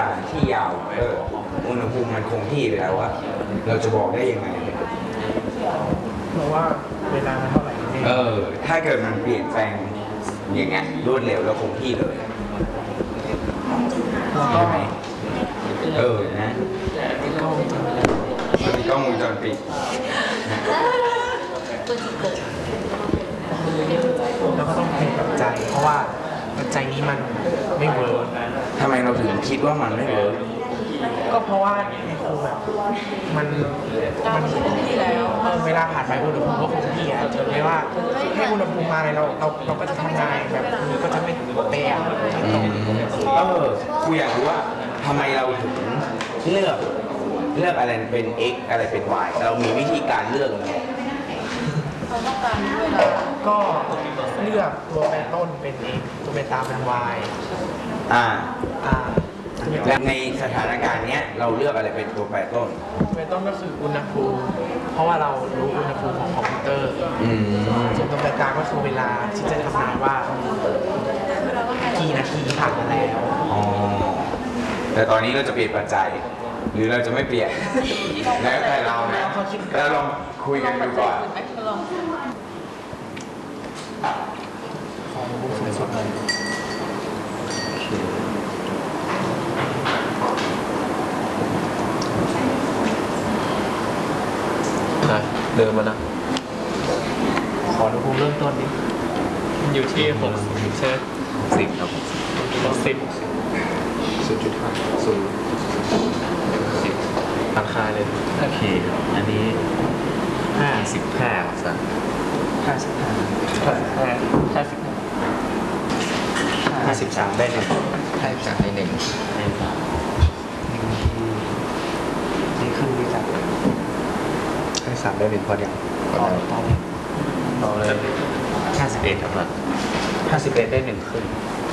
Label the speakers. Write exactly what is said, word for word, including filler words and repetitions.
Speaker 1: ที่ยาวเอออุณหภูมิมันคงที่ไปแล้วอะเราจะบอกได้ยังไง
Speaker 2: เพราะว่าเวลามันเท่าไหร่
Speaker 1: เออถ้าเกิดมันเปลี่ยนแปลงอย่างเงี้ยรวดเร็วแล้วคงที่เลยใช่ไหมเออนะมันมีกล้องวงจรปิด
Speaker 2: แล้วก็ต้องเป็นปัจจัยเพราะว่าปัจจัยนี้มันไม่เวิร์ก
Speaker 1: ทำไมเราถึงคิดว่ามันไม่เวิร์ก
Speaker 2: ก็เพราะว่าในครูแบบมันมันที่แล้วเวลาผ่านไปอุณหภูมิก็คงที่อ่ะจนไม่ว่าให้อุณหภูมิมาอะไรเราเราเราก็จะทำงานแบบนี้ก็จะไม่แปรไม่ตรง
Speaker 1: เออครูอยากรู้ว่าทำไมเราถึงเลือกเลือกอะไรเป็น x อะไรเป็น y เรามีวิธีการเลือกไหม
Speaker 3: เราต้องการเวลา
Speaker 2: ก็เลือกตัวแปรต้นเป็น x ตัวเบต้าเป็น y
Speaker 1: อ่า
Speaker 2: อ่า
Speaker 1: และในสถานการณ์เนี้ยเราเลือกอะไรเป็นตัวแปรต้น
Speaker 2: แปรต้นก็คืออุณหภูมิเพราะว่าเรารู้อุณหภูมิของคอมพิวเตอร์ส่วนตัวแปรกลางก็คือเวลาที่จะทำงานว่ากี่นาทีผ่านมาแล้ว
Speaker 1: อ๋อแต่ตอนนี้เราจะเปลี่ยนปัจจัยหรือเราจะไม่เปลี่ยนแล้วแต่เรานะแล้วลองคุยกันดูก่อน
Speaker 2: ของบุคคลสดเลย
Speaker 4: เดินมานะ
Speaker 2: ขออุณหภูมิเริ่มต้นดิ
Speaker 4: อยู่ที่หกสิบใช่ไหมสิบครับหกสิบศูนย์จุดห้าศูนย์สิบราคาเลยโอเคอันนี้ห้าสิบห้าสัก
Speaker 2: ห้าสิบห้า
Speaker 4: ห้าห้าสิบห้าสิบสามได้หนึ่ง
Speaker 1: ห้าสิบสามได้หนึ่ง
Speaker 2: นี่คือวิจัย
Speaker 1: ห้าสามได้เป็นพอดี
Speaker 2: ต่อต่อ
Speaker 4: ต่อเลยห้าสิบเอ็ดครับห้าสิบเอ็ดได้หนึ่งขึ้น